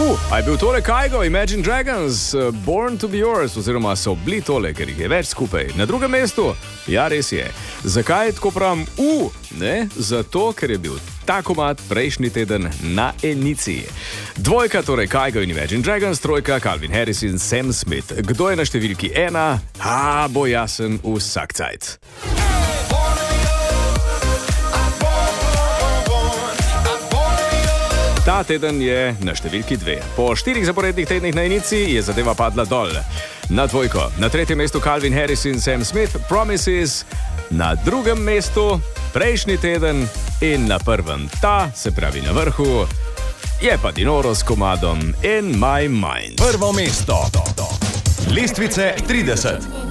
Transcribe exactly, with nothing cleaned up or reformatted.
Uh, a je bil tole Kygo, Imagine Dragons, uh, Born to be Yours, oziroma so bili tole, ker jih je več skupaj. Na drugem mestu, ja res je. Zakaj tako pravim U? Ne? Zato, ker je bil ta komad prejšnji teden na enici. Dvojka, torej Kygo in Imagine Dragons, trojka Calvin Harris in Sam Smith. Kdo je na številki ena? A, bo jasen vsak cajt. Ta teden je na številki dve. Po štirih zaporednih tednih na enici je zadeva padla dol. Na dvojko, na tretjem mestu Calvin Harris in Sam Smith, Promises, na drugem mestu prejšnji teden in na prvem ta, se pravi na vrhu, je pa Dinoro s komadom In My Mind. Prvo mesto. Lestvice trideset.